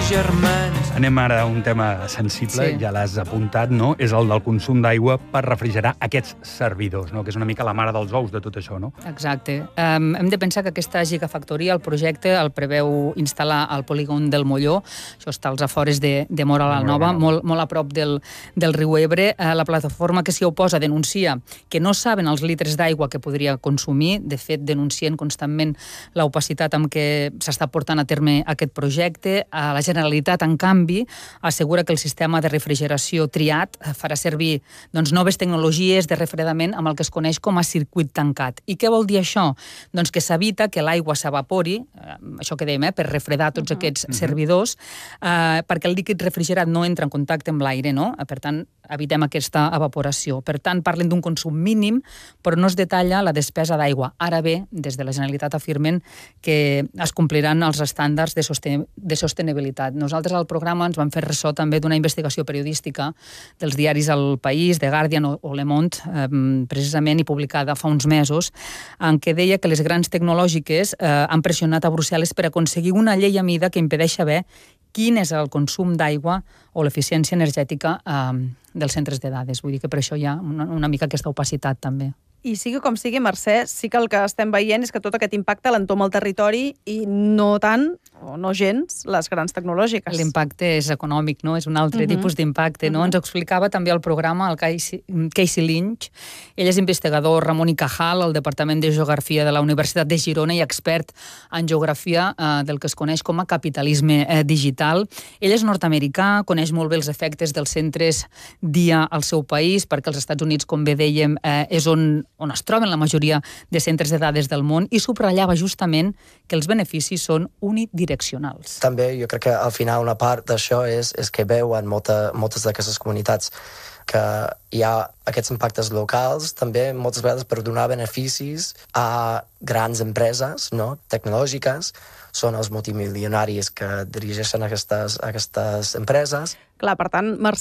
germans. Anem ara a un tema sensible, Sí. ja l'has apuntat, no? És el del consum d'aigua per refrigerar aquests servidors, no? Que és una mica la mare dels ous de tot això, no? Exacte. Hem de pensar que aquesta gigafactoria, el projecte, el preveu instal·lar al polígon del Molló. Això està als afores de Móra la Nova, molt a prop del riu Ebre. La plataforma que s'hi oposa denuncia que no saben els litres d'aigua que podria consumir. De fet, denuncien constantment l'opacitat amb què s'està portant a terme aquest projecte. La Generalitat, en canvi, assegura que el sistema de refrigeració triat farà servir noves tecnologies de refredament amb el que es coneix com a circuit tancat. I què vol dir això? Doncs que s'evita que l'aigua s'evapori, això que dèiem, per refredar tots aquests servidors, perquè el líquid refrigerat no entra en contacte amb l'aire, no? Per tant, evitem aquesta evaporació. Per tant, parlen d'un consum mínim, però no es detalla la despesa d'aigua. Ara bé, des de la Generalitat afirmen que es compliran els estàndards de sostenibilitat. Nosaltres al programa ens vam fer ressò també d'una investigació periodística dels diaris El País, The Guardian o Le Monde, precisament, i publicada fa uns mesos, en què deia que les grans tecnològiques han pressionat a Brussel·les per aconseguir una llei a mida que impedeix saber quin és el consum d'aigua o l'eficiència energètica dels centres de dades. Vull dir que per això hi ha una mica aquesta opacitat també. I sigui com sigui, Mercè, sí que el que estem veient és que tot aquest impacte l'entoma el territori i no tant, o no gens, les grans tecnològiques. L'impacte és econòmic, no? És un altre tipus d'impacte, no? Ens ho explicava també al programa el Casey Lynch. Ell és investigador Ramon y Cajal, al Departament de Geografia de la Universitat de Girona i expert en geografia del que es coneix com a capitalisme digital. Ell és nord-americà, coneix molt bé els efectes dels centres dia al seu país, perquè als Estats Units, com bé dèiem, és on es troben la majoria de centres de dades del món, i subratllava justament que els beneficis són unidireccionals. També jo crec que al final una part d'això és que veuen moltes d'aquestes comunitats que hi ha aquests impactes locals, també moltes vegades per donar beneficis a grans empreses, no? Tecnològiques. Són els multimilionaris que dirigeixen aquestes empreses. Clar, per tant, Mercè,